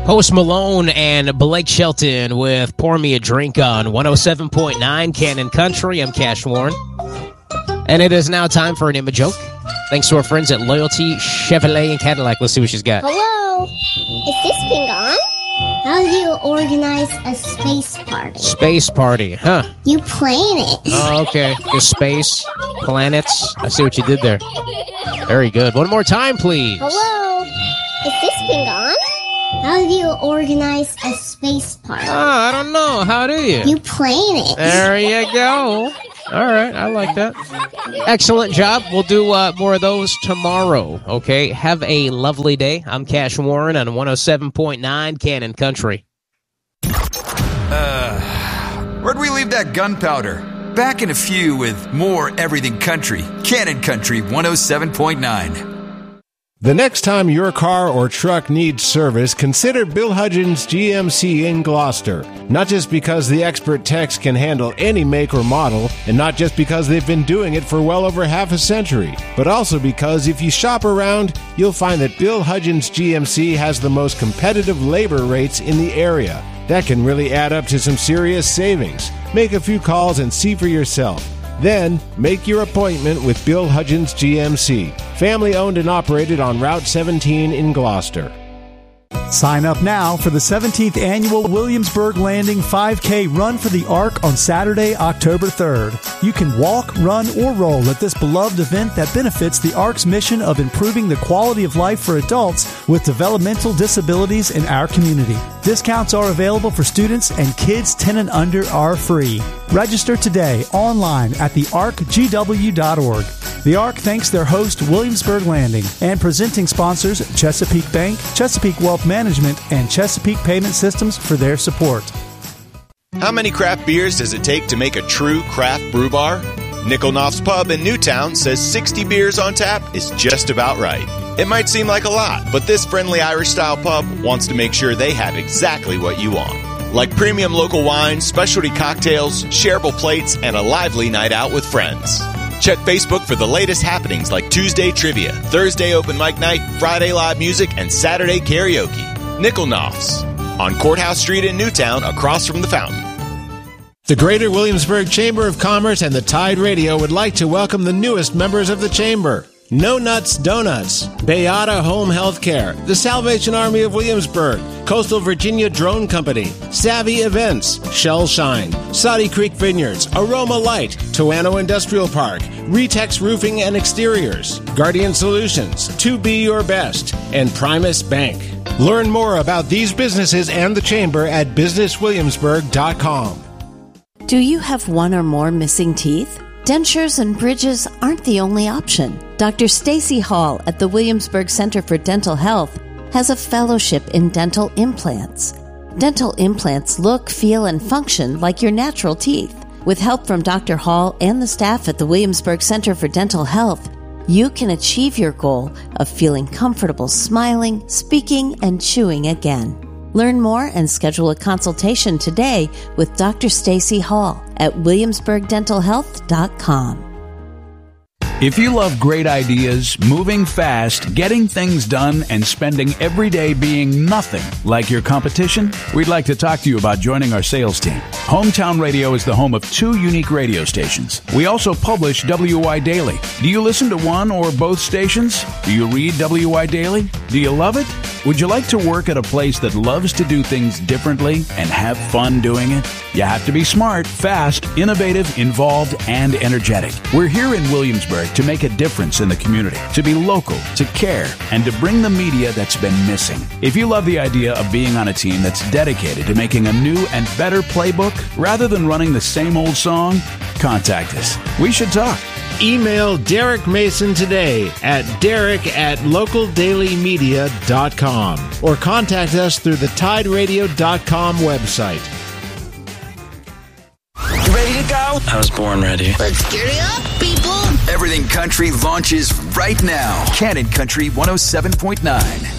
Post Malone and Blake Shelton with Pour Me a Drink on 107.9 Cannon Country. I'm Cash Warren. And it is now time for an image joke. Thanks to our friends at Loyalty Chevrolet and Cadillac. Let's see what she's got. Hello, is this thing on? How do you organize a space party? Space party, huh? You plan it. Oh, okay. The space, planets. I see what you did there. Very good. One more time, please. Hello, is this thing on? How do you organize a space party? Oh, I don't know. How do you? You plan it. There you go. All right, I like that. Excellent job. We'll do more of those tomorrow, okay? Have a lovely day. I'm Cash Warren on 107.9 Cannon Country. Where'd we leave that gunpowder? Back in a few with more Everything Country. Cannon Country 107.9. The next time your car or truck needs service, consider Bill Hudgens GMC in Gloucester. Not just because the expert techs can handle any make or model, and not just because they've been doing it for well over half a century, but also because if you shop around, you'll find that Bill Hudgens GMC has the most competitive labor rates in the area. That can really add up to some serious savings. Make a few calls and see for yourself. Then, make your appointment with Bill Hudgens GMC, family owned and operated on Route 17 in Gloucester. Sign up now for the 17th Annual Williamsburg Landing 5K Run for the Ark on Saturday, October 3rd. You can walk, run, or roll at this beloved event that benefits the Ark's mission of improving the quality of life for adults with developmental disabilities in our community. Discounts are available for students, and kids 10 and under are free. Register today online at thearkgw.org. The Ark thanks their host, Williamsburg Landing, and presenting sponsors Chesapeake Bank, Chesapeake Wealth Management, and Chesapeake Payment Systems for their support. How many craft beers does it take to make a true craft brew bar? Nickel Knopf's Pub in Newtown says 60 beers on tap is just about right. It might seem like a lot, but this friendly Irish-style pub wants to make sure they have exactly what you want. Like premium local wines, specialty cocktails, shareable plates, and a lively night out with friends. Check Facebook for the latest happenings like Tuesday Trivia, Thursday Open Mic Night, Friday Live Music, and Saturday Karaoke. Nickel Knopf's on Courthouse Street in Newtown, across from the fountain. The Greater Williamsburg Chamber of Commerce and the Tide Radio would like to welcome the newest members of the Chamber. No Nuts Donuts, Bayada Home Health Care, the Salvation Army of Williamsburg, Coastal Virginia Drone Company, Savvy Events, Shell Shine, Saudi Creek Vineyards, Aroma Light, Toano Industrial Park, Retex Roofing and Exteriors, Guardian Solutions, To Be Your Best, and Primus Bank. Learn more about these businesses and the Chamber at businesswilliamsburg.com. Do you have one or more missing teeth? Dentures and bridges aren't the only option. Dr. Stacy Hall at the Williamsburg Center for Dental Health has a fellowship in dental implants. Dental implants look, feel, and function like your natural teeth. With help from Dr. Hall and the staff at the Williamsburg Center for Dental Health, you can achieve your goal of feeling comfortable smiling, speaking, and chewing again. Learn more and schedule a consultation today with Dr. Stacy Hall at williamsburgdentalhealth.com. If you love great ideas, moving fast, getting things done, and spending every day being nothing like your competition, we'd like to talk to you about joining our sales team. Hometown Radio is the home of 2 unique radio stations. We also publish WY Daily. Do you listen to one or both stations? Do you read WY Daily? Do you love it? Would you like to work at a place that loves to do things differently and have fun doing it? You have to be smart, fast, innovative, involved, and energetic. We're here in Williamsburg to make a difference in the community, to be local, to care, and to bring the media that's been missing. If you love the idea of being on a team that's dedicated to making a new and better playbook rather than running the same old song, contact us. We should talk. Email Derek Mason today at derek@localdailymedia.com or contact us through the tideradio.com website. You ready to go? I was born ready. Let's get it up, people. Everything Country launches right now. Cannon Country 107.9.